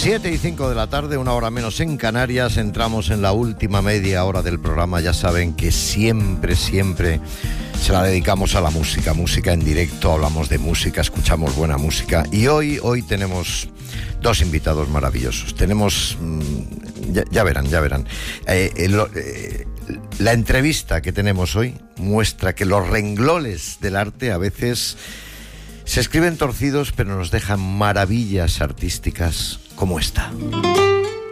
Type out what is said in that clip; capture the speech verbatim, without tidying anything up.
siete y cinco de la tarde, una hora menos en Canarias. Entramos en la última media hora del programa. Ya saben que siempre, siempre se la dedicamos a la música. Música en directo, hablamos de música, escuchamos buena música. Y hoy, hoy tenemos dos invitados maravillosos. Tenemos, ya, ya verán, ya verán. Eh, el, eh, la entrevista que tenemos hoy muestra que los renglones del arte a veces se escriben torcidos, pero nos dejan maravillas artísticas como esta.